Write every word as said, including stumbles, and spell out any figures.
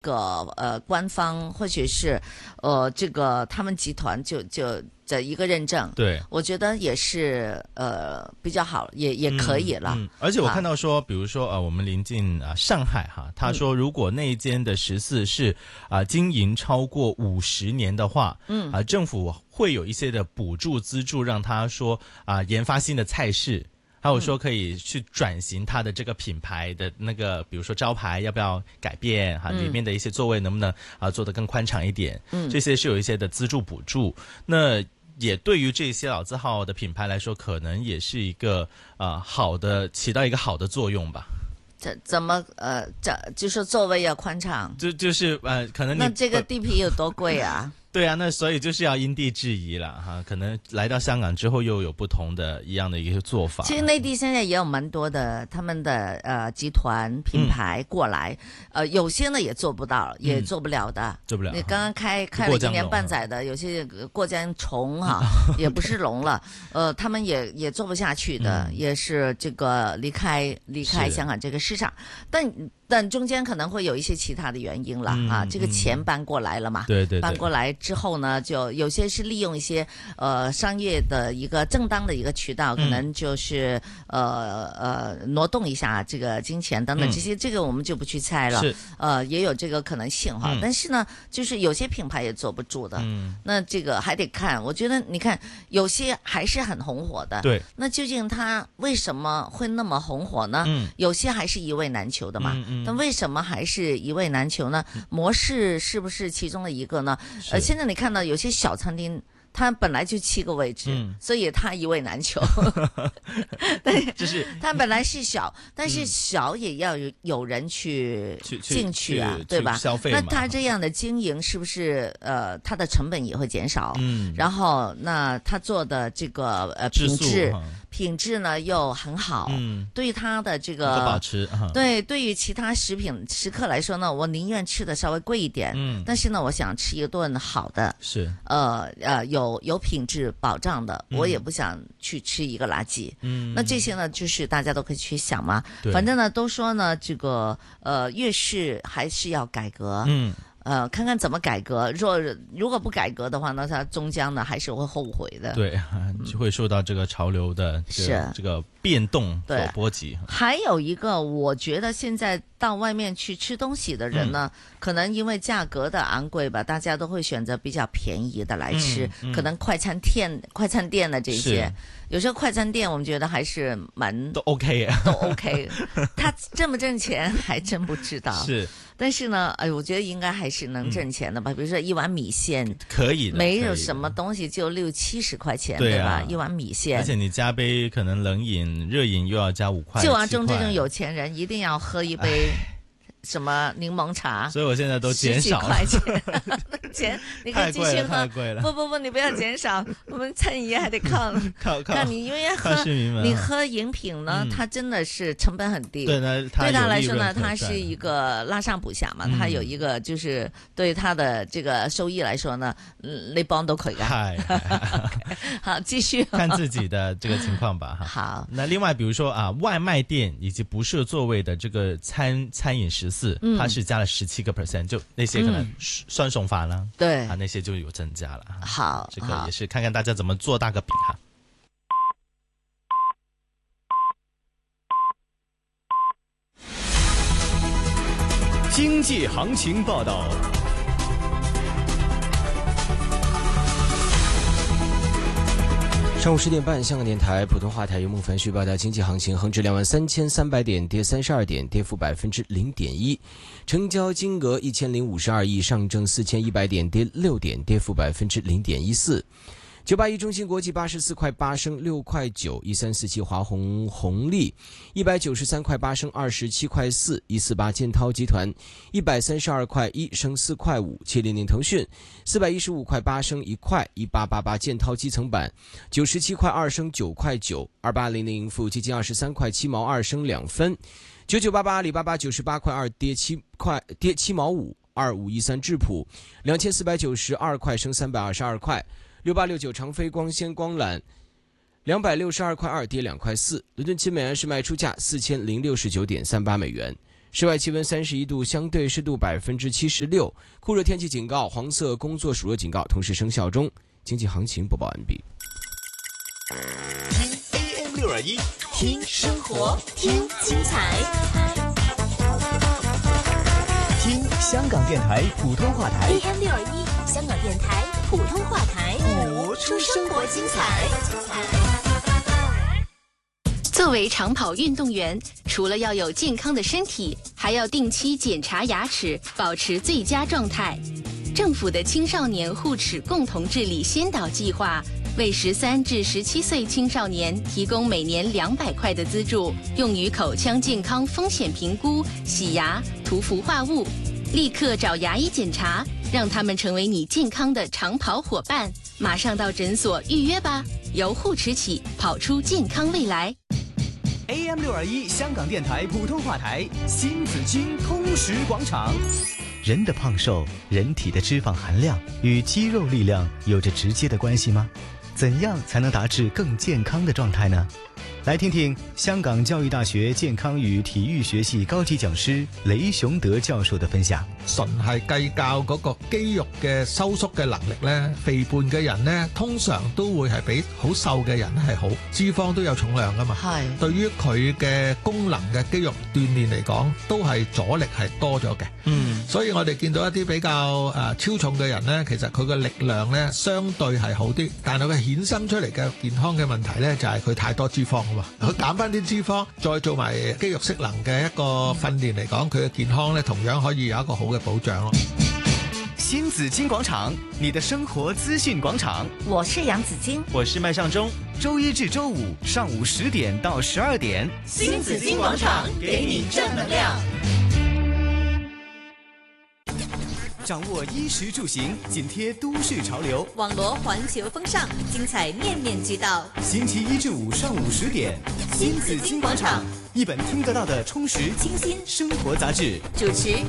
个呃官方或许是呃这个他们集团就就的一个认证， 对， 我觉得也是呃比较好，也也可以了。 嗯嗯、而且我看到说，比如说呃，我们临近啊、呃、上海哈，他说如果那一间的食肆是啊、呃、经营超过五十年的话，嗯啊、呃、政府会有一些的补助资助，让他说啊、呃、研发新的菜式。还有说可以去转型它的这个品牌的那个，比如说招牌要不要改变哈、嗯，里面的一些座位能不能啊做得更宽敞一点？嗯，这些是有一些的资助补助。那也对于这些老字号的品牌来说，可能也是一个啊、呃、好的，起到一个好的作用吧。 怎怎么呃，这就是座位要宽敞， 就就是呃，可能你那这个地皮有多贵啊？ 对啊，那所以就是要因地制宜了哈。可能来到香港之后又有不同的一样的一个做法。 其实内地现在也有蛮多的他们的呃集团品牌过来，嗯、呃有些呢也做不到，也做不了的， 嗯、做不了。 你刚刚开开了一年半载的，有些过江虫哈、啊，也不是龙了，呃，他们也也做不下去的，嗯、也是这个离开离开香港这个市场，但。但中间可能会有一些其他的原因了、嗯、啊，这个钱搬过来了嘛， 对对对， 搬过来之后呢，就有些是利用一些呃商业的一个正当的一个渠道，可能就是、嗯、呃呃挪动一下这个金钱等等这些，嗯、这个我们就不去猜了， 是呃也有这个可能性哈、嗯，但是呢，就是有些品牌也坐不住的，嗯，那这个还得看，我觉得你看有些还是很红火的， 对， 那究竟它为什么会那么红火呢？嗯，有些还是一味难求的嘛，嗯嗯。但为什么还是一味难求呢？模式是不是其中的一个呢？呃，现在你看到有些小餐厅，它本来就七个位置，嗯、所以它一位难求。对， 就是它本来是小，但是小也要有有人去进去啊， 去对吧？ 消费。 那它这样的经营是不是呃，它的成本也会减少？嗯，然后那它做的这个呃品质。品质呢又很好，嗯，对于它的这个保持， 对，对于其他食品食客来说呢，我宁愿吃的稍微贵一点，嗯，但是呢，我想吃一顿好的， 是， 呃呃，有有品质保障的，我也不想去吃一个垃圾，嗯，那这些呢，就是大家都可以去想嘛，反正呢，都说呢，这个呃，粤式还是要改革，嗯。呃，看看怎么改革。若如果不改革的话，那它终将呢还是会后悔的。 对，就会受到这个潮流的这个、 是这个变动所波及。 还有一个，我觉得现在到外面去吃东西的人呢，嗯、可能因为价格的昂贵吧，大家都会选择比较便宜的来吃。嗯嗯、可能快餐店、快餐店的这些，有时候快餐店我们觉得还是蛮都 OK， 都 OK。他挣不挣钱还真不知道。 是。 但是呢，哎，我觉得应该还是能挣钱的吧。嗯、比如说一碗米线， 可以的， 没有什么东西就六七十块钱，对, 对吧？一碗米线， 而且你加杯可能冷饮、热饮又要加五块。 就阿中这种有钱人一定要喝一杯什么柠檬茶， 所以我现在都减少了。 十几块钱，钱你可以继续喝。 太贵了， 不不不，你不要减少，我们餐饮业还得靠靠靠你，因为喝你喝饮品呢，嗯、它真的是成本很低。 对呢， 对他来说呢，它是一个拉上补下嘛，它、嗯、有一个就是对他的这个收益来说呢，你幫都可以干。好，继续看自己的这个情况吧。哈， 好。 那另外比如说啊，外卖店以及不设座位的这个餐餐饮食。四，它是加了十七个 percent， 就那些可能酸送法呢， 对啊，那些就有增加了。 好， 这个也是看看大家怎么做大个饼哈。 经济行情报道。 上午十点半，香港电台普通话台由孟凡旭报道经济行情，恒指两万三千三百点，跌三十二点，跌幅百分之零点一，成交金额一千零五十二亿，上证四千一百点，跌六点，跌幅百分之零点一四。九八一中芯国际八十四块八升六块九，一三四七华虹红利一百九十三块八升二十七块四，一四八建滔集团一百三十二块一升四块五，七零零腾讯四百一十五块八升一块，一八八八建滔基层板九十七块二升九块九，二八零零盈富基金二十三块七毛二升两分，九九八八阿里巴巴九十八块二跌七块跌七毛五，二五一三智普两千四百九十二块升三百二十二块。六八六九长飞光纤光缆两百六十二块二跌两块四，伦敦期美元是卖出价四千零六十九点三八美元。 室外气温三十一度，相对湿度百分之七十六，酷热天气警告、黄色工作暑热警告同时生效中。经济行情播报完毕。 听 A M 六二一， 听生活，听精彩， 听香港电台普通话台 A M 六二一，香港电台普通话台， 播出生活精彩。 作为长跑运动员，除了要有健康的身体，还要定期检查牙齿，保持最佳状态。政府的青少年护齿共同治理先导计划，为十三至十七岁青少年提供每年两百块的资助，用于口腔健康风险评估、洗牙、涂氟化物。立刻找牙医检查，让他们成为你健康的长跑伙伴。马上到诊所预约吧，由护齿起，跑出健康未来。 A M 六二一香港电台普通话台新紫荆通识广场。人的胖瘦，人体的脂肪含量与肌肉力量有着直接的关系吗？怎样才能达至更健康的状态呢？来听聽香港教育大學健康與體育學系高級講師李雄德教授的分享。 純係計較嗰個肌肉嘅收縮嘅能力呢，肥胖嘅人呢，通常都會係比好瘦嘅人係好，脂肪都有重量噶嘛。係對於佢嘅功能嘅肌肉鍛鍊嚟講，都係阻力係多咗嘅。嗯，所以我哋見到一啲比較誒、呃、超重嘅人呢，其實佢嘅力量呢相對係好啲，但係佢衍生出嚟嘅健康嘅問題呢，就係、是、佢太多脂肪。佢減翻啲脂肪，再做埋肌肉適能嘅一個訓練嚟講，佢嘅健康咧同樣可以有一個好嘅保障咯。 新紫荊廣場，你的生活資訊廣場。 我是楊子矜， 我是麥尚中。 周一至周五上午十點到十二點， 新紫荊廣場給你正能量。 掌握衣食住行，緊貼都市潮流， 網羅環球風尚，精彩面面俱到。 星期一至五上午十點， 新紫荊廣場， 一本聽得到的充實清新生活雜誌。 主持